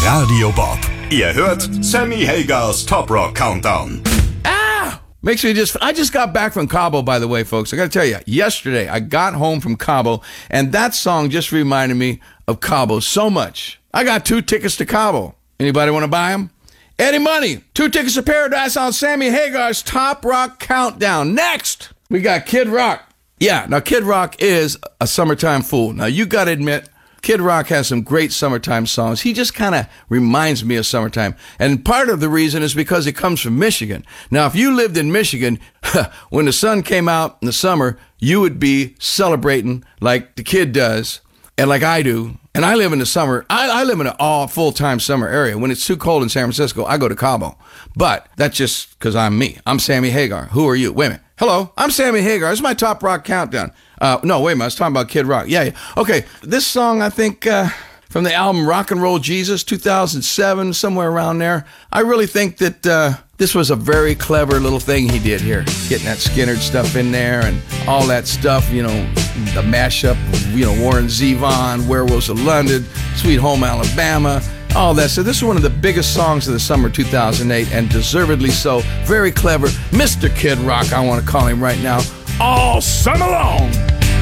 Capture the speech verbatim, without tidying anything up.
Radio Bob. Ihr hört Sammy Hagars Top Rock Countdown. Ah! Makes me just, I just got back from Cabo, by the way, folks. I got to tell you, yesterday I got home from Cabo, and that song just reminded me of Cabo so much. I got two tickets to Cabo. Anybody want to buy them? Eddie Money, two tickets to Paradise on Sammy Hagar's Top Rock Countdown. Next, we got Kid Rock. Yeah, now Kid Rock is a summertime fool. Now you got to admit, Kid Rock has some great summertime songs. He just kind of reminds me of summertime. And part of the reason is because he comes from Michigan. Now, if you lived in Michigan, when the sun came out in the summer, you would be celebrating like the kid does and like I do. And I live in the summer. I, I live in an all full-time summer area. When it's too cold in San Francisco, I go to Cabo. But that's just because I'm me. I'm Sammy Hagar. Who are you? Wait a minute. Hello, I'm Sammy Hagar. This is my Top Rock Countdown. Uh, no, wait a minute. I was talking about Kid Rock. Yeah, yeah. Okay, this song, I think, uh, from the album Rock and Roll Jesus, two thousand seven, somewhere around there. I really think that uh, this was a very clever little thing he did here. Getting that Skynyrd stuff in there and all that stuff, you know, the mashup of, you know, Warren Zevon, Werewolves of London, Sweet Home Alabama, all that. So this is one of the biggest songs of the summer two thousand eight, and deservedly so. Very clever. Mister Kid Rock, I want to call him right now, all summer long.